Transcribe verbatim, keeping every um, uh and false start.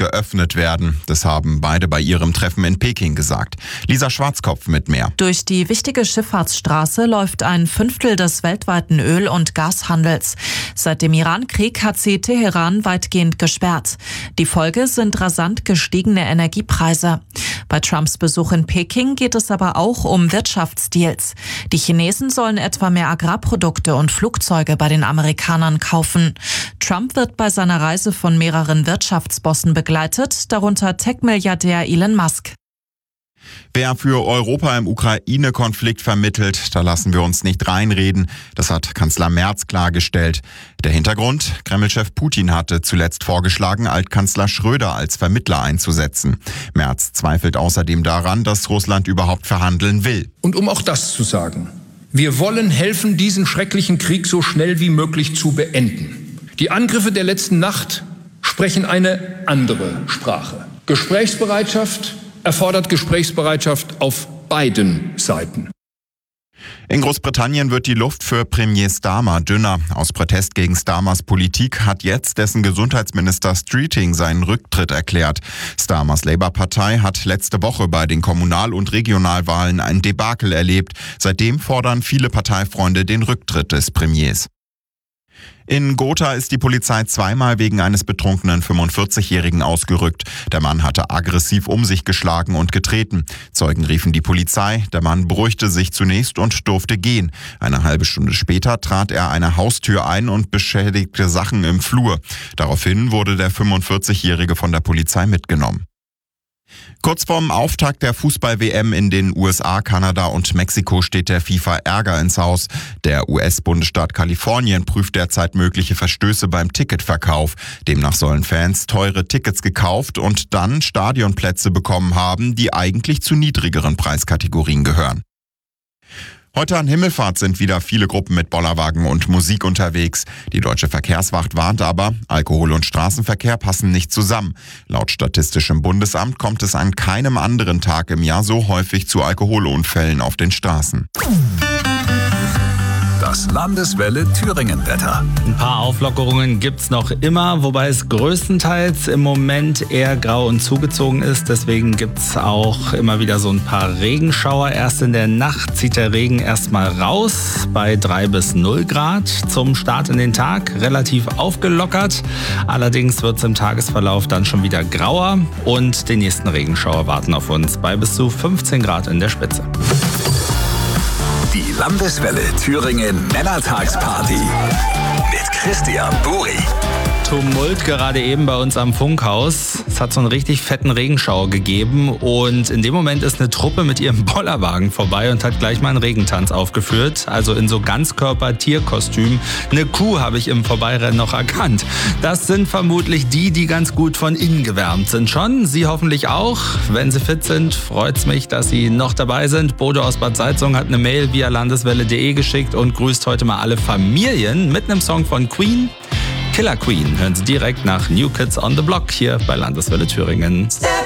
geöffnet werden. Das haben beide bei ihrem Treffen in Peking gesagt. Lisa Schwarzkopf mit mehr. Durch die wichtige Schifffahrtsstraße läuft ein Fünftel des weltweiten Öl- und Gashandels. Seit dem Iran-Krieg hat sie Teheran weitgehend gesperrt. Die Folge sind rasant gestiegene Energiepreise. Bei Trumps Besuch in Peking geht es aber auch um Wirtschaftsdeals. Die Chinesen sollen etwa mehr Agrarprodukte und Flugzeuge bei den Amerikanern kaufen. Trump wird bei seiner Reise von mehreren Wirtschaftsbossen begleitet, darunter Tech-Milliardär Elon Musk. Wer für Europa im Ukraine-Konflikt vermittelt, da lassen wir uns nicht reinreden. Das hat Kanzler Merz klargestellt. Der Hintergrund? Kreml-Chef Putin hatte zuletzt vorgeschlagen, Altkanzler Schröder als Vermittler einzusetzen. Merz zweifelt außerdem daran, dass Russland überhaupt verhandeln will. Und um auch das zu sagen: Wir wollen helfen, diesen schrecklichen Krieg so schnell wie möglich zu beenden. Die Angriffe der letzten Nacht sprechen eine andere Sprache. Gesprächsbereitschaft erfordert Gesprächsbereitschaft auf beiden Seiten. In Großbritannien wird die Luft für Premier Starmer dünner. Aus Protest gegen Starmers Politik hat jetzt dessen Gesundheitsminister Streeting seinen Rücktritt erklärt. Starmers Labour-Partei hat letzte Woche bei den Kommunal- und Regionalwahlen ein Debakel erlebt. Seitdem fordern viele Parteifreunde den Rücktritt des Premiers. In Gotha ist die Polizei zweimal wegen eines betrunkenen fünfundvierzigjährigen ausgerückt. Der Mann hatte aggressiv um sich geschlagen und getreten. Zeugen riefen die Polizei. Der Mann beruhigte sich zunächst und durfte gehen. Eine halbe Stunde später trat er eine Haustür ein und beschädigte Sachen im Flur. Daraufhin wurde der fünfundvierzigjährige von der Polizei mitgenommen. Kurz vorm Auftakt der Fußball-W M in den U S A, Kanada und Mexiko steht der FIFA Ärger ins Haus. Der U S-Bundesstaat Kalifornien prüft derzeit mögliche Verstöße beim Ticketverkauf. Demnach sollen Fans teure Tickets gekauft und dann Stadionplätze bekommen haben, die eigentlich zu niedrigeren Preiskategorien gehören. Heute an Himmelfahrt sind wieder viele Gruppen mit Bollerwagen und Musik unterwegs. Die Deutsche Verkehrswacht warnt aber, Alkohol und Straßenverkehr passen nicht zusammen. Laut Statistischem Bundesamt kommt es an keinem anderen Tag im Jahr so häufig zu Alkoholunfällen auf den Straßen. Das Landeswelle Thüringen-Wetter. Ein paar Auflockerungen gibt's noch immer, wobei es größtenteils im Moment eher grau und zugezogen ist. Deswegen gibt's auch immer wieder so ein paar Regenschauer. Erst in der Nacht zieht der Regen erstmal raus bei drei bis null Grad. Zum Start in den Tag relativ aufgelockert. Allerdings wird's im Tagesverlauf dann schon wieder grauer und die nächsten Regenschauer warten auf uns bei bis zu fünfzehn Grad in der Spitze. Die Landeswelle Thüringen Männertagsparty mit Christian Buri. Tumult gerade eben bei uns am Funkhaus. Es hat so einen richtig fetten Regenschauer gegeben und in dem Moment ist eine Truppe mit ihrem Bollerwagen vorbei und hat gleich mal einen Regentanz aufgeführt. Also in so Ganzkörper-Tierkostüm. Eine Kuh habe ich im Vorbeirennen noch erkannt. Das sind vermutlich die, die ganz gut von innen gewärmt sind schon. Sie hoffentlich auch. Wenn sie fit sind, freut's mich, dass sie noch dabei sind. Bodo aus Bad Salzung hat eine Mail via landeswelle punkt de geschickt und grüßt heute mal alle Familien mit einem Song von Queen. Killer Queen hören Sie direkt nach New Kids on the Block hier bei Landeswelle Thüringen.